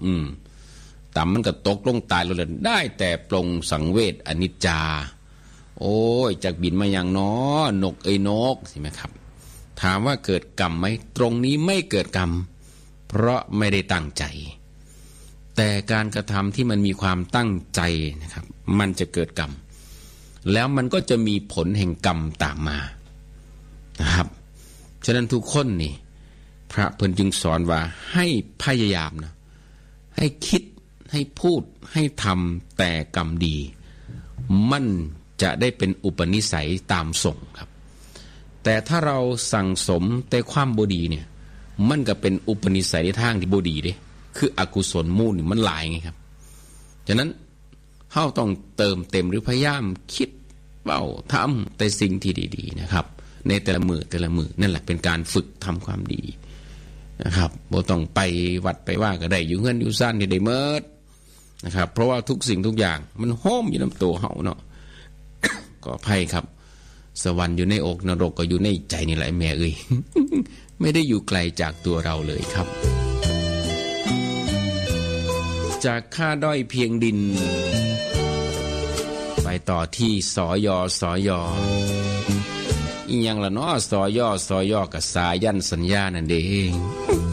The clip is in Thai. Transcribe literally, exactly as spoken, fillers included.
อืมต่ำมันก็ตกลงตายลงเลยได้แต่ปลงสังเวชอนิจจาโอ้ยจากบินมาอย่างน้อนกเอ้ยนกใช่ไหมครับถามว่าเกิดกรรมไหมตรงนี้ไม่เกิดกรรมเพราะไม่ได้ตั้งใจแต่การกระทำที่มันมีความตั้งใจนะครับมันจะเกิดกรรมแล้วมันก็จะมีผลแห่งกรรมตามมานะครับฉะนั้นทุกคนนี่พระเพิ่นจึงสอนว่าให้พยายามนะให้คิดให้พูดให้ทำแต่กรรมดีมันจะได้เป็นอุปนิสัยตามส่งครับแต่ถ้าเราสั่งสมแต่ความบ่ดีเนี่ยมันก็เป็นอุปนิสัยในทางที่บ่ดีเด้คืออกุศลมูลนี่มันหลายไงครับฉะนั้นเฮาต้องเติมเต็มหรือพยายามคิดเว้าทำแต่สิ่งที่ดีๆนะครับในแต่ละมือแต่ละมือนั่นแหละเป็นการฝึกทำความดีนะครับบ่ต้องไปวัดไปว่าก็ได้อยู่เฮือนอยู่ซ่านนี่ได้เมิดนะครับเพราะว่าทุกสิ่งทุกอย่างมันโฮมอยู่ในตัวเฮาเนาะ ก็อภัยครับสวรรค์อยู่ในอกนรกก็อยู่ในใจนี่แหละแม่เอ้ย ไม่ได้อยู่ไกลจากตัวเราเลยครับจากค่าด้อยเพียงดินไปต่อที่สยสยอีหยังล่ะเนาะสยสยกับสายันสัญญานั่นเอง